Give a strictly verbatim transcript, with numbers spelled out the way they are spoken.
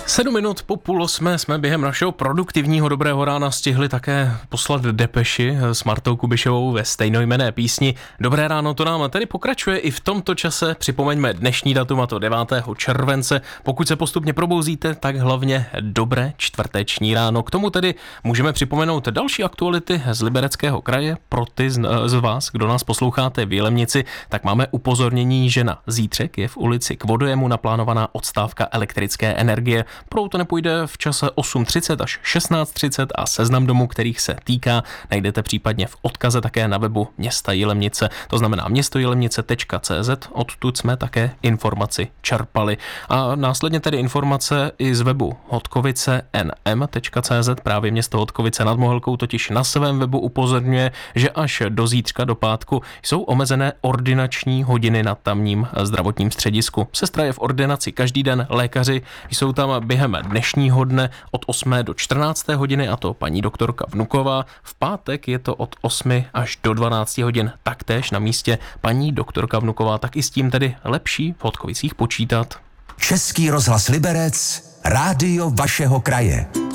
Sedm minut po půl osmé jsme během našeho produktivního dobrého rána stihli také poslat depeši s Martou Kubišovou ve stejnojmenné písni. Dobré ráno to nám tedy pokračuje i v tomto čase. Připomeňme dnešní datum, a to devátého července. Pokud se postupně probouzíte, tak hlavně dobré čtvrteční ráno. K tomu tedy můžeme připomenout další aktuality z Libereckého kraje. Pro ty z, z vás, kdo nás posloucháte v Jilemnici, tak máme upozornění, že na zítřek je v ulici k Vodojemu naplánovaná odstávka elektrické energie. Proud nepůjde v čase osm třicet až šestnáct třicet a seznam domů, kterých se týká, najdete případně v odkaze také na webu města Jilemnice. To znamená městojilemnice tečka cé zet, odtud jsme také informaci čerpali. A následně tedy informace i z webu hodkovice n m tečka cé zet. Právě město Hodkovice nad Mohelkou totiž na svém webu upozorňuje, že až do zítřka, do pátku, jsou omezené ordinační hodiny na tamním zdravotním středisku. Sestra je v ordinaci každý den, lékaři jsou tam během dnešního dne od osmé do čtrnácté hodiny, a to paní doktorka Vnuková. V pátek je to od osmi až do dvanácti hodin, taktéž na místě paní doktorka Vnuková, tak i s tím tedy lepší v Hodkovicích počítat. Český rozhlas Liberec, rádio vašeho kraje.